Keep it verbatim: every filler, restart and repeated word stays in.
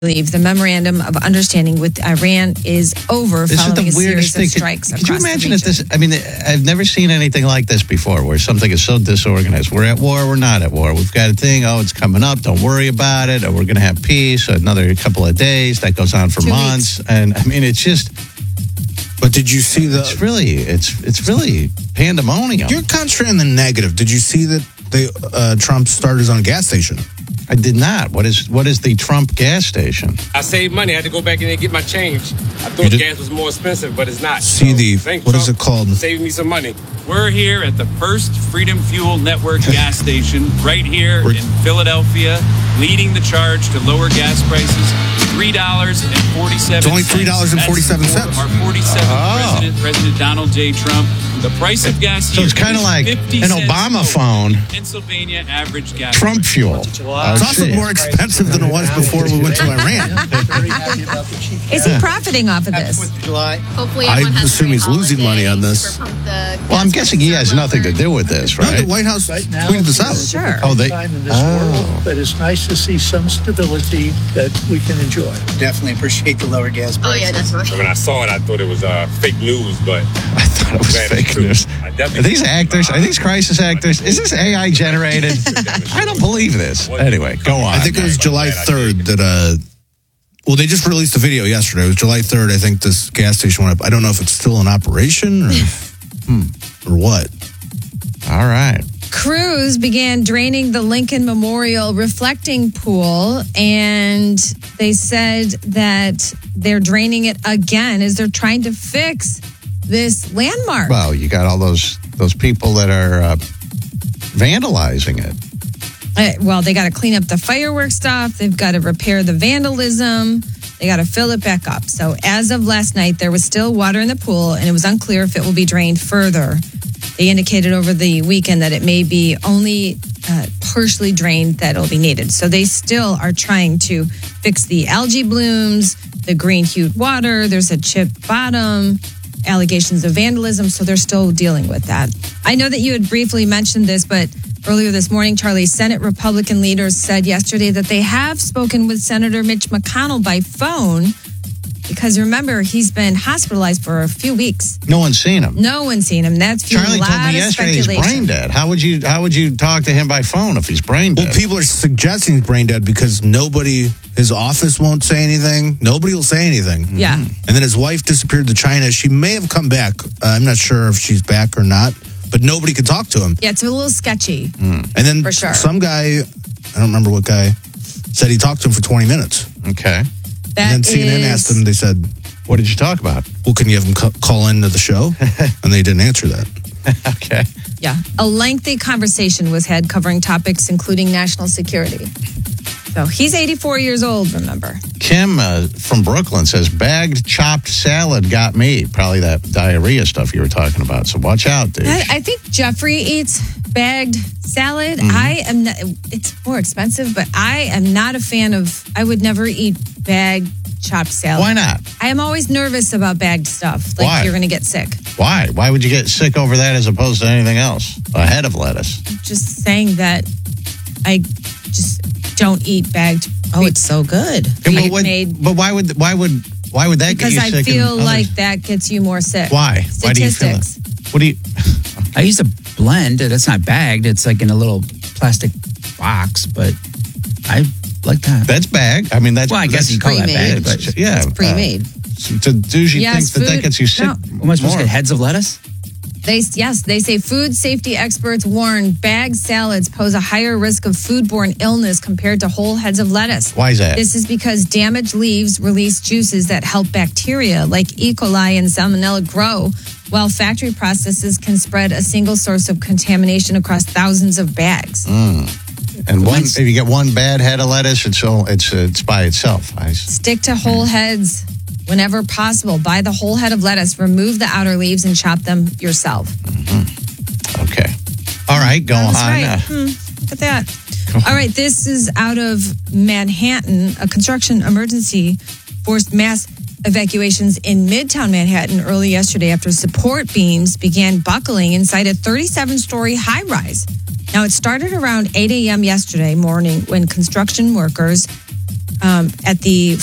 The memorandum of understanding with Iran is over This following is the a weirdest series thing. of strikes Could, could you across imagine the if this? I mean, I've never seen anything like this before, where something is so disorganized. We're at war. We're not at war. We've got a thing. Oh, it's coming up. Don't worry about it. Or we're going to have peace. Another couple of days that goes on for Two months. weeks. And I mean, it's just. But did you see the? It's really. It's it's really pandemonium. You're concentrating on the negative. Did you see that they uh, Trump started on a gas station? I did not. What is what is the Trump gas station? I saved money. I had to go back in and get my change. I thought gas was more expensive, but it's not. See so, the thank what Trump is it called? for saving me some money. We're here at the First Freedom Fuel Network gas station right here in Philadelphia, leading the charge to lower gas prices. three dollars and forty-seven cents. It's only three dollars and forty-seven cents. Our forty-seventh Oh. president, President Donald J. Trump. The price of gas So here it's kind of is like fifty an cents Obama lower. phone. Pennsylvania average gas Trump price. fuel. It's also more expensive than it was before we went to Iran. Is he profiting off of this? Hopefully I everyone has a assume great he's losing money on holiday. this. Super pumped the Well, I'm gas guessing he has prices are nothing to lower. do with this, No, right? the White House Right now, tweeted this out. it's a Sure. difficult Oh, they- time in this oh. world, but it's nice to see some stability that we can enjoy. Definitely appreciate the lower gas Oh prices. yeah, that's right. When I saw it, I thought it was uh, fake news, but I thought it was glad it's fake true. news. I Are definitely- these actors? Are these crisis actors? Is this A I generated? I don't believe this. Anyway, go on. I think it was July third that, uh, well, they just released the video yesterday. It was July third, I think this gas station went up. I don't know if it's still in operation or, hmm, or what. All right. Crews began draining the Lincoln Memorial reflecting pool, and they said that they're draining it again as they're trying to fix this landmark. Well, you got all those those people that are uh, vandalizing it. Uh, well, they got to clean up the fireworks stuff. They've got to repair the vandalism. They got to fill it back up. So as of last night, there was still water in the pool, and it was unclear if it will be drained further. They indicated over the weekend that it may be only uh, partially drained that it'll be needed. So they still are trying to fix the algae blooms, the green-hued water. There's a chipped bottom, allegations of vandalism. So they're still dealing with that. I know that you had briefly mentioned this, but earlier this morning, Charlie, Senate Republican leaders said yesterday that they have spoken with Senator Mitch McConnell by phone because, remember, he's been hospitalized for a few weeks. No one's seen him. No one's seen him. That's fueled Charlie a lot told me of yesterday he's speculation. brain dead. How would you how would you talk to him by phone if he's brain dead? Well, people are suggesting he's brain dead because nobody, his office won't say anything. Nobody will say anything. Yeah. And then his wife disappeared to China. She may have come back. Uh, I'm not sure if she's back or not, but nobody could talk to him. Yeah, it's a little sketchy. And then For sure. some guy, I don't remember what guy, said he talked to him for twenty minutes. Okay. That and then C N N is- asked him, they said, What did you talk about? well, can you have him ca- call into the show? And they didn't answer that. Okay. Yeah. A lengthy conversation was had covering topics including national security. So he's eighty-four years old, remember. Kim uh, from Brooklyn says bagged chopped salad got me. Probably that diarrhea stuff you were talking about. So watch out, dude. I, I think Jeffrey eats bagged salad. I am not, it's more expensive, but I am not a fan of, I would never eat bagged chopped salad. Why not? I am always nervous about bagged stuff. Like Why? you're going to get sick. Why? Why would you get sick over that as opposed to anything else? A head of lettuce. Just saying that I just don't eat bagged. Oh, it's so good. Yeah, but, Pre- what- made- but why would why would why would that Because get you I sick? and feel others- like that gets you more sick. Why? Why do you feel that? Statistics. What do you? I use a blend. That's not bagged. It's like in a little plastic box, but I like that. That's bagged. I mean, that's. Well, I guess that's you call that pre-made. bagged, but yeah, It's pre-made. Uh, to Doogie Yes, thinks that that food- gets you sick. no. what am I supposed more. to get? Heads of lettuce? They yes, they say food safety experts warn bagged salads pose a higher risk of foodborne illness compared to whole heads of lettuce. Why is that? This is because damaged leaves release juices that help bacteria like E. coli and Salmonella grow, while factory processes can spread a single source of contamination across thousands of bags. And one, if you get one bad head of lettuce, it's all, it's it's by itself. I, Stick to whole heads whenever possible. Buy the whole head of lettuce, remove the outer leaves, and chop them yourself. okay. All right, go That's on. right. Uh, Hmm, look at that. All right, this is out of Manhattan. A construction emergency forced mass evacuations in Midtown Manhattan early yesterday after support beams began buckling inside a thirty-seven story high rise. Now, it started around eight a.m. yesterday morning when construction workers um, at the